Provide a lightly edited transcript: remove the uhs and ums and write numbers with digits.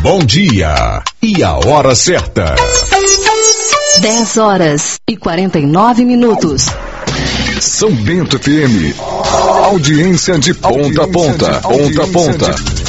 bom dia e a hora certa. 10h49. São Bento FM. Audiência de ponta a ponta.